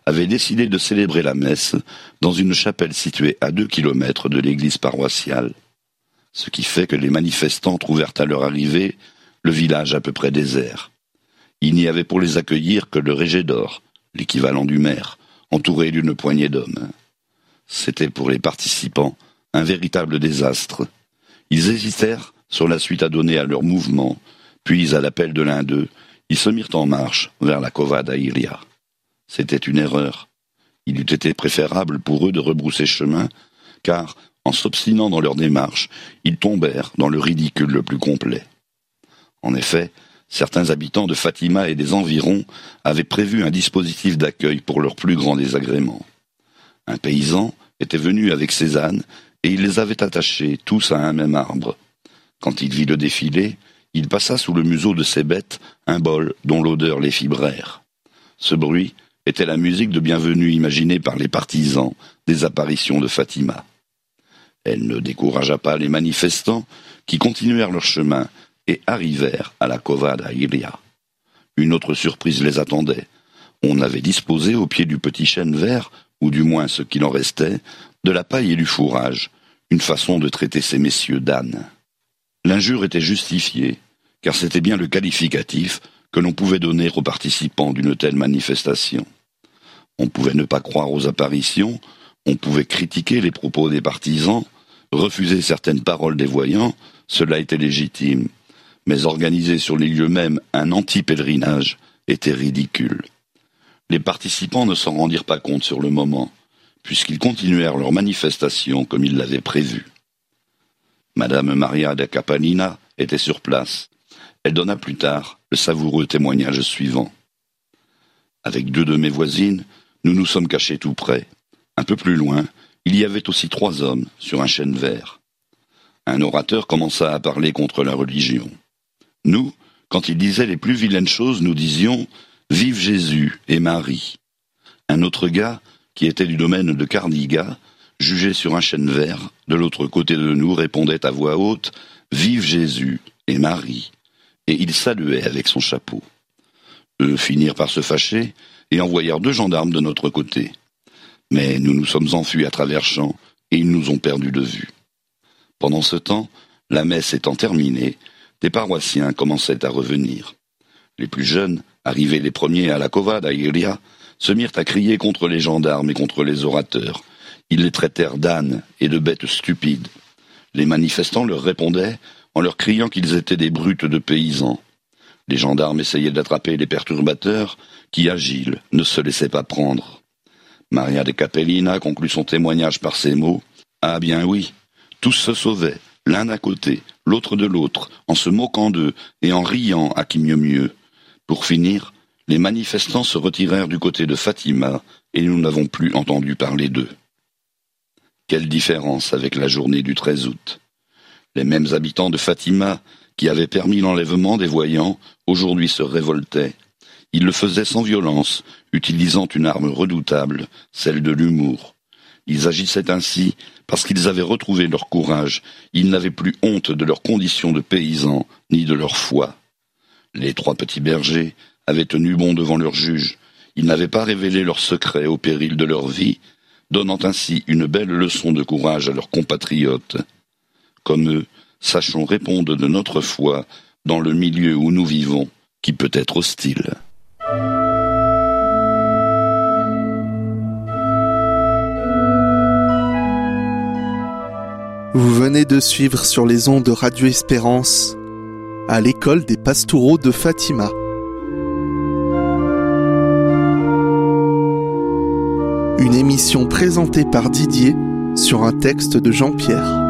avait décidé de célébrer la messe dans une chapelle située à 2 kilomètres de l'église paroissiale, ce qui fait que les manifestants trouvèrent à leur arrivée le village à peu près désert. Il n'y avait pour les accueillir que le régédor, l'équivalent du maire, entouré d'une poignée d'hommes. C'était pour les participants un véritable désastre. Ils hésitèrent sur la suite à donner à leur mouvement, puis à l'appel de l'un d'eux, ils se mirent en marche vers la Cova da Iria. C'était une erreur. Il eût été préférable pour eux de rebrousser chemin, car, en s'obstinant dans leur démarche, ils tombèrent dans le ridicule le plus complet. En effet, certains habitants de Fatima et des environs avaient prévu un dispositif d'accueil pour leur plus grand désagrément. Un paysan était venu avec ses ânes et il les avait attachés tous à un même arbre. Quand il vit le défilé, il passa sous le museau de ses bêtes un bol dont l'odeur les fit braire. Ce bruit était la musique de bienvenue imaginée par les partisans des apparitions de Fatima. Elle ne découragea pas les manifestants qui continuèrent leur chemin et arrivèrent à la Cova da Iria. Une autre surprise les attendait. On avait disposé au pied du petit chêne vert, ou du moins ce qu'il en restait, de la paille et du fourrage, une façon de traiter ces messieurs d'ânes. L'injure était justifiée, car c'était bien le qualificatif que l'on pouvait donner aux participants d'une telle manifestation. On pouvait ne pas croire aux apparitions, on pouvait critiquer les propos des partisans, refuser certaines paroles des voyants, cela était légitime, mais organiser sur les lieux mêmes un anti-pèlerinage était ridicule. Les participants ne s'en rendirent pas compte sur le moment, puisqu'ils continuèrent leur manifestation comme ils l'avaient prévu. Madame Maria da Capalina était sur place. Elle donna plus tard le savoureux témoignage suivant. Avec 2 de mes voisines, nous nous sommes cachés tout près. Un peu plus loin, il y avait aussi 3 hommes sur un chêne vert. Un orateur commença à parler contre la religion. Nous, quand il disait les plus vilaines choses, nous disions « Vive Jésus et Marie ». Un autre gars, qui était du domaine de Cardiga, jugé sur un chêne vert, de l'autre côté de nous, répondait à voix haute « Vive Jésus et Marie », et il saluait avec son chapeau. Eux finirent par se fâcher et envoyèrent 2 gendarmes de notre côté. Mais nous nous sommes enfuis à travers champs et ils nous ont perdus de vue. Pendant ce temps, la messe étant terminée, des paroissiens commençaient à revenir. Les plus jeunes, arrivés les premiers à la Cova da Iria, se mirent à crier contre les gendarmes et contre les orateurs. Ils les traitèrent d'ânes et de bêtes stupides. Les manifestants leur répondaient en leur criant qu'ils étaient des brutes de paysans. Les gendarmes essayaient d'attraper les perturbateurs qui, agiles, ne se laissaient pas prendre. Maria de Capellina conclut son témoignage par ces mots « Ah bien oui, tous se sauvaient, l'un d'un côté, l'autre de l'autre, en se moquant d'eux et en riant à qui mieux mieux. Pour finir, les manifestants se retirèrent du côté de Fatima et nous n'avons plus entendu parler d'eux. » Quelle différence avec la journée du 13 août. Les mêmes habitants de Fatima, qui avaient permis l'enlèvement des voyants, aujourd'hui se révoltaient. Ils le faisaient sans violence, utilisant une arme redoutable, celle de l'humour. Ils agissaient ainsi parce qu'ils avaient retrouvé leur courage. Ils n'avaient plus honte de leur condition de paysans, ni de leur foi. Les 3 petits bergers avaient tenu bon devant leur juge. Ils n'avaient pas révélé leurs secrets au péril de leur vie, donnant ainsi une belle leçon de courage à leurs compatriotes. Comme eux, sachons répondre de notre foi dans le milieu où nous vivons, qui peut être hostile. Vous venez de suivre sur les ondes de Radio Espérance, à l'école des Pastoureaux de Fatima. Une émission présentée par Didier sur un texte de Jean-Pierre.